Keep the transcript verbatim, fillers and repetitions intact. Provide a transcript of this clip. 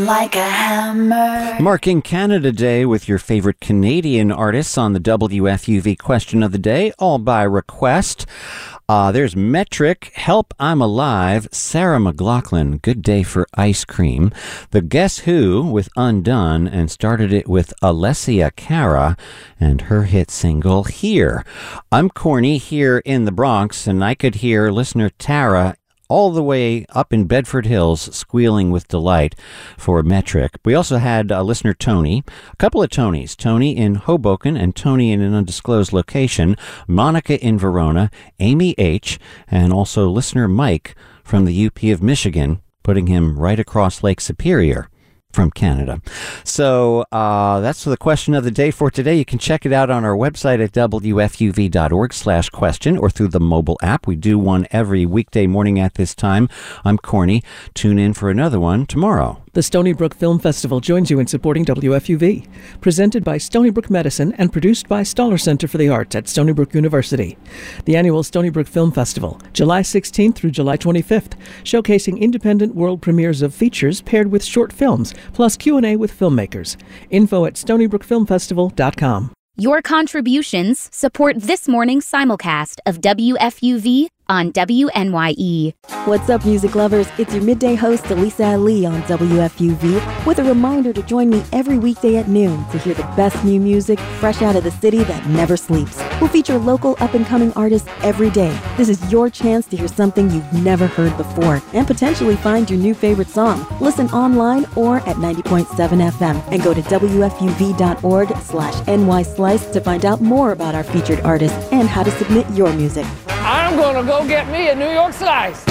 Like a hammer. Marking Canada Day with your favorite Canadian artists on the W F U V question of the day, all by request. Uh, there's Metric, Help I'm Alive, Sarah McLachlan, Good Day for Ice Cream. The Guess Who with Undone, and started it with Alessia Cara and her hit single Here. I'm Corny here in the Bronx, and I could hear listener Tara all the way up in Bedford Hills, squealing with delight for Metric. We also had uh, listener Tony, a couple of Tonys, Tony in Hoboken and Tony in an undisclosed location, Monica in Verona, Amy H., and also listener Mike from the U P of Michigan, putting him right across Lake Superior from Canada. So uh, that's the question of the day for today. You can check it out on our website at W F U V dot org slash question or through the mobile app. We do one every weekday morning at this time. I'm Corny. Tune in for another one tomorrow. The Stony Brook Film Festival joins you in supporting W F U V. Presented by Stony Brook Medicine and produced by Stoller Center for the Arts at Stony Brook University. The annual Stony Brook Film Festival, July sixteenth through July twenty-fifth, showcasing independent world premieres of features paired with short films, plus Q and A with filmmakers. Info at stony brook film festival dot com. Your contributions support this morning's simulcast of W F U V on W N Y E. What's up, music lovers? It's your midday host, Elisa Ali, on W F U V, with a reminder to join me every weekday at noon to hear the best new music fresh out of the city that never sleeps. We'll feature local up-and-coming artists every day. This is your chance to hear something you've never heard before and potentially find your new favorite song. Listen online or at ninety point seven F M and go to W F U V dot org slash N Y Slice to find out more about our featured artists and how to submit your music. I'm gonna go get me a New York slice.